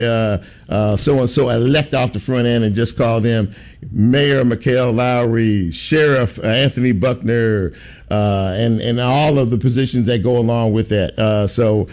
so-and-so elect off the front end and just call them Mayor Mikhail Lowry, Sheriff Anthony Buckner, and all of the positions that go along with that. So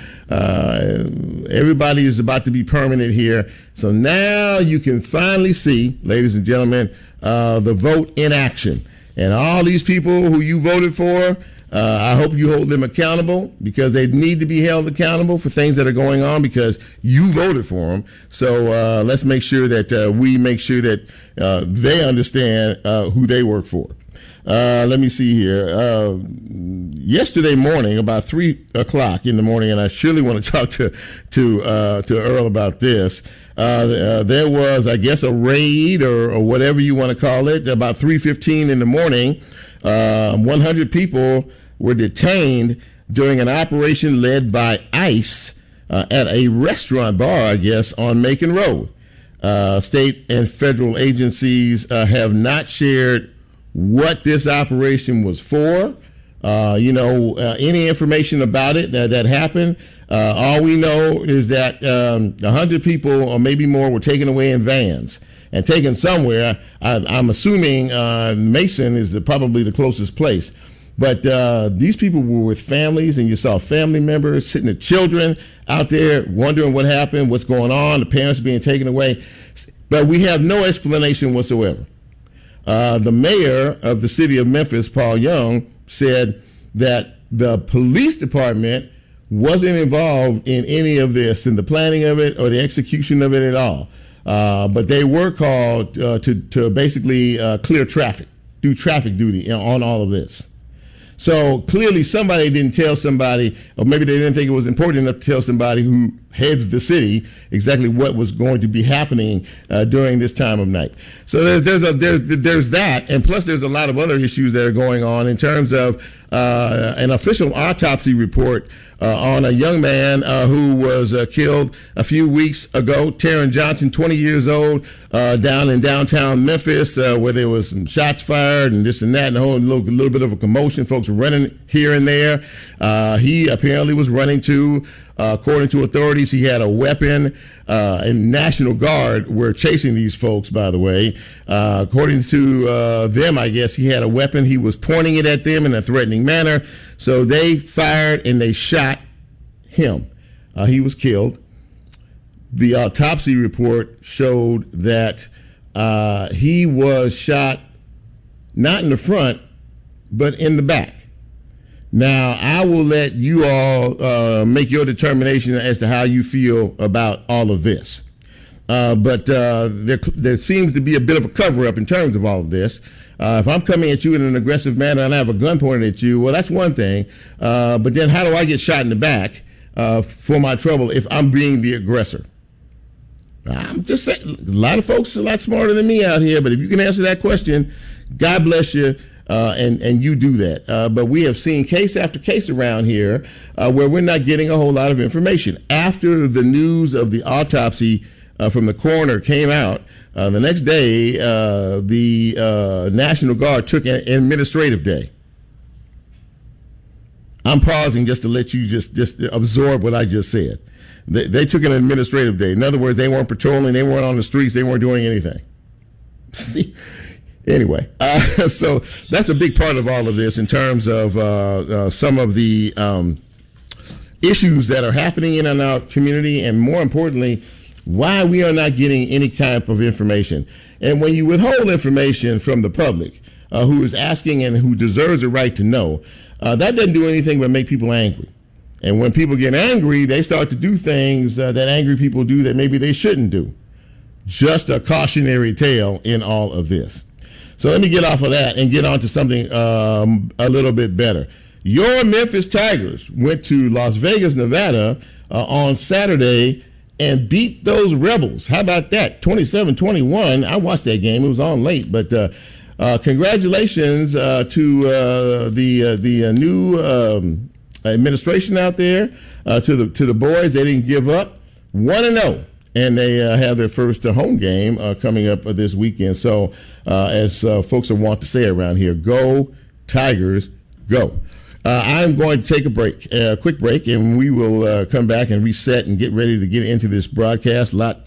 everybody is about to be permanent here. So now you can finally see, ladies and gentlemen, the vote in action. And all these people who you voted for, I hope you hold them accountable, because they need to be held accountable for things that are going on because you voted for them. So let's make sure that we make sure that they understand who they work for. Let me see here. Yesterday morning, about 3 o'clock in the morning, and I surely want to talk to Earl about this. There was, I guess, a raid or whatever you want to call it. About 3:15 in the morning, 100 people were detained during an operation led by ICE at a restaurant bar, I guess, on Macon Road. State and federal agencies have not shared what this operation was for, any information about it that happened. All we know is that 100 people or maybe more were taken away in vans and taken somewhere. I'm assuming Mason is probably the closest place. But these people were with families, and you saw family members sitting with children out there wondering what happened, what's going on, the parents being taken away. But we have no explanation whatsoever. The mayor of the city of Memphis, Paul Young, said that the police department wasn't involved in any of this, in the planning of it or the execution of it at all. But they were called to basically clear traffic, do traffic duty on all of this. So clearly somebody didn't tell somebody, or maybe they didn't think it was important enough to tell somebody who heads the city exactly what was going to be happening during this time of night. So there's that, and plus there's a lot of other issues that are going on in terms of an official autopsy report on a young man who was killed a few weeks ago, Taron Johnson, 20 years old, down in downtown Memphis, where there was some shots fired and this and that, and a whole little bit of a commotion. Folks were running here and there. He apparently was running to, according to authorities, he had a weapon, and National Guard were chasing these folks, by the way. According to them, I guess he had a weapon. He was pointing it at them in a threatening manner. So they fired and they shot him. He was killed. The autopsy report showed that he was shot not in the front, but in the back. Now, I will let you all make your determination as to how you feel about all of this. But there seems to be a bit of a cover-up in terms of all of this. If I'm coming at you in an aggressive manner and I have a gun pointed at you, well, that's one thing. But then how do I get shot in the back for my trouble if I'm being the aggressor? I'm just saying, a lot of folks are a lot smarter than me out here, but if you can answer that question, God bless you. And you do that. But we have seen case after case around here where we're not getting a whole lot of information. After the news of the autopsy from the coroner came out, the next day, the National Guard took an administrative day. I'm pausing just to let you just absorb what I just said. They took an administrative day. In other words, they weren't patrolling, they weren't on the streets, they weren't doing anything. Anyway, so that's a big part of all of this in terms of some of the issues that are happening in our community, and more importantly, why we are not getting any type of information. And when you withhold information from the public who is asking and who deserves a right to know, that doesn't do anything but make people angry. And when people get angry, they start to do things that angry people do that maybe they shouldn't do. Just a cautionary tale in all of this. So let me get off of that and get on to something a little bit better. Your Memphis Tigers went to Las Vegas, Nevada on Saturday and beat those Rebels. How about that? 27-21. I watched that game. It was on late, but congratulations to the new administration out there, to the boys. They didn't give up. 1-0. And they have their first home game coming up this weekend. So as folks are wont to say around here, go Tigers, go. I'm going to take a quick break, and we will come back and reset and get ready to get into this broadcast. A lot